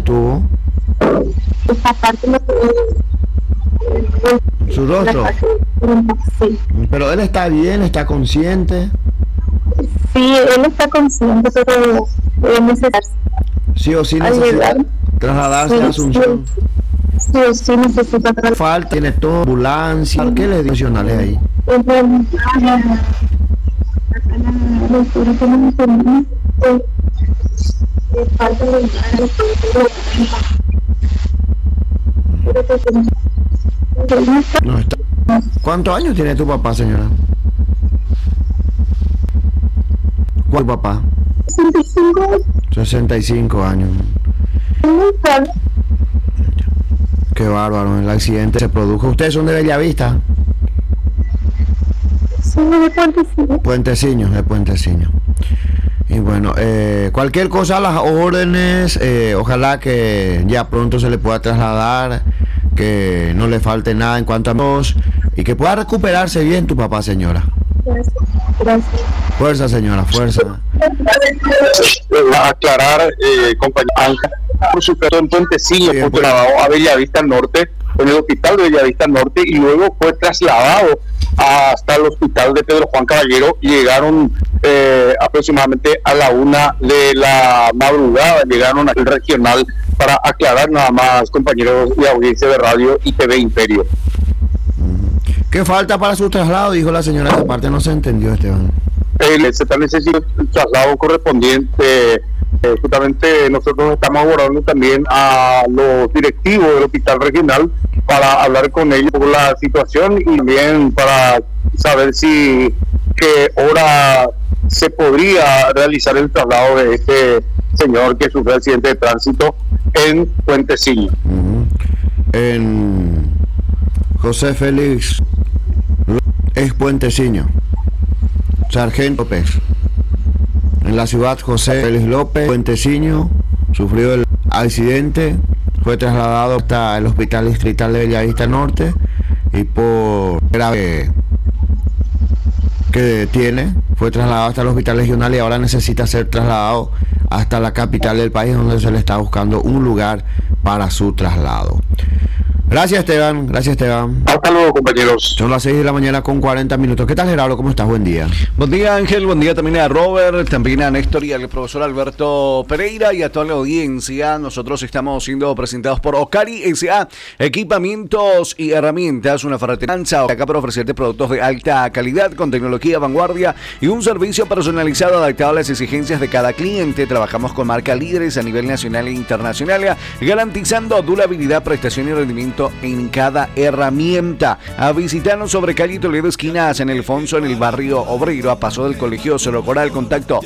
estuvo? Esta parte no ¿Su rostro? Sí. Pero él está bien, está consciente. Sí, él está consciente, pero es necesario. Sí o sí necesita trasladarse a Asunción. Sí o sí necesita trasladarse. Falta, tiene todo, ambulancia. ¿Qué le adicionales ahí? No está. ¿Cuántos años tiene tu papá, señora? ¿Cuál papá? 65 años. Qué bárbaro, el accidente se produjo. ¿Ustedes son de Bellavista? Somos de Puenteciño. Puenteciño, de Puenteciño. Y bueno, cualquier cosa, las órdenes, ojalá que ya pronto se le pueda trasladar, que no le falte nada en cuanto a voz y que pueda recuperarse bien tu papá, señora. Gracias. Fuerza, señora, fuerza. Va a aclarar, compañera, por supuesto en Puenteciño, fue trasladado a Bellavista Norte, en el hospital de Bellavista Norte, y luego fue trasladado hasta el hospital de Pedro Juan Caballero. Llegaron aproximadamente a la 1 de la madrugada, llegaron al regional, para aclarar nada más, compañeros de audiencia de radio y TV Imperio. ¿Qué falta para su traslado? Dijo la señora, esa parte no se entendió, Esteban. Se está necesitando el traslado correspondiente. Justamente nosotros estamos abordando también a los directivos del hospital regional para hablar con ellos por la situación y también para saber si qué hora se podría realizar el traslado de este señor que sufrió accidente de tránsito en Puenteciño. En José Félix es Puenteciño, Sargento López. En la ciudad José Félix López, Puenteciño, sufrió el accidente, fue trasladado hasta el hospital distrital de Bellavista Norte y por grave que tiene, fue trasladado hasta el hospital regional y ahora necesita ser trasladado hasta la capital del país, donde se le está buscando un lugar para su traslado. Gracias, Esteban. Gracias, Esteban. Hasta luego, compañeros. Son las 6 de la mañana con 40 minutos. ¿Qué tal, Gerardo? ¿Cómo estás? Buen día. Buen día, Ángel. Buen día también a Robert, también a Néstor y al profesor Alberto Pereira y a toda la audiencia. Nosotros estamos siendo presentados por Ocari S.A. Equipamientos y herramientas, una ferretería acá para ofrecerte productos de alta calidad con tecnología vanguardia y un servicio personalizado adaptado a las exigencias de cada cliente. Trabajamos con marcas líderes a nivel nacional e internacional, garantizando durabilidad, prestación y rendimiento en cada herramienta. A visitarnos sobre calle Toledo, esquina San Ildefonso, en el barrio Obrero, a paso del Colegio Cerro Coral. Contacto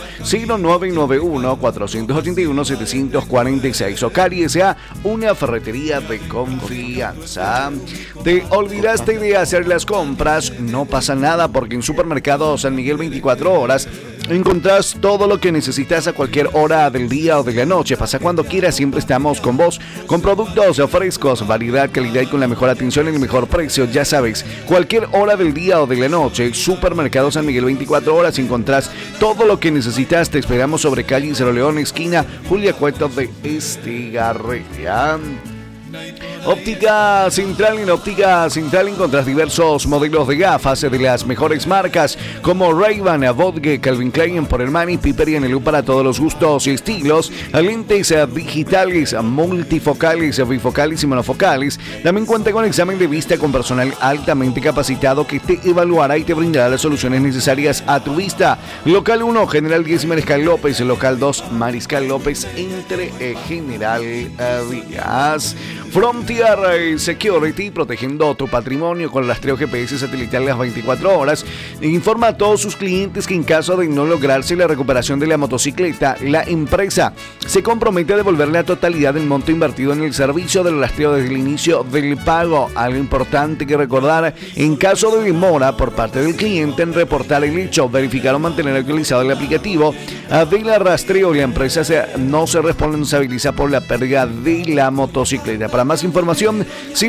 0991-481-746. Ocari S.A., una ferretería de confianza. ¿Te olvidaste de hacer las compras? No pasa nada, porque en Supermercado San Miguel 24 horas encontrás todo lo que necesitas a cualquier hora del día o de la noche. Pasa cuando quieras, siempre estamos con vos, con productos frescos, variedad, calidad y con la mejor atención y el mejor precio. Ya sabes, cualquier hora del día o de la noche, Supermercado San Miguel 24 horas, encontrás todo lo que necesitas. Te esperamos sobre calle Cerro León, esquina Julia Cueto de Estigarribia. Óptica Central. En Óptica Central encontrás diversos modelos de gafas de las mejores marcas como Ray-Ban, Vodge, Calvin Klein, Porelmani, Piper y Anelú para todos los gustos y estilos. Lentes digitales, multifocales, bifocales y monofocales. También cuenta con examen de vista con personal altamente capacitado que te evaluará y te brindará las soluciones necesarias a tu vista. Local 1, General 10 Mariscal López. Local 2, Mariscal López, entre General Díaz. Frontier Security, protegiendo tu patrimonio con rastreo GPS satelital las 24 horas. Informa a todos sus clientes que en caso de no lograrse la recuperación de la motocicleta, la empresa se compromete a devolver la totalidad del monto invertido en el servicio del rastreo desde el inicio del pago. Algo importante que recordar: en caso de demora por parte del cliente en reportar el hecho, verificar o mantener actualizado el aplicativo del rastreo, la empresa no se responsabiliza por la pérdida de la motocicleta. Para más información,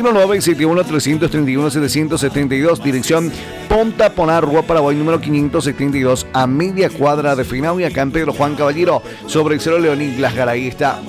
0971-331-772, dirección Ponta Ponar, Rua Paraguay, número 572, a media cuadra de Finau y acá en Pedro Juan Caballero, sobre el Cerro León y Las Garay. Está